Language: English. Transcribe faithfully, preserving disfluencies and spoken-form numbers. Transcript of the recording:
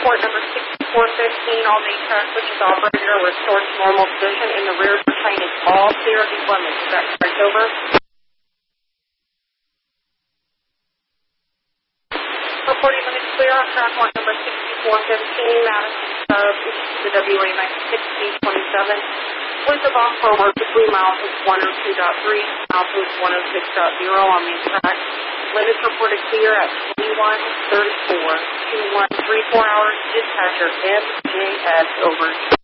report number sixty-four fifteen, all day track, which is operator, restored to normal position in the rear of the train is all clear of these limits. Is that correct? Over. Reporting limits clear on track one number sixty-four fifteen, Madison Sub, the W A ninety-six B twenty-seven. Width of off forward between miles is one oh two point three, miles is one oh six point zero on main track. Limits reported clear at twenty-one thirty-four, two one three four hours. Dispatcher M J S over.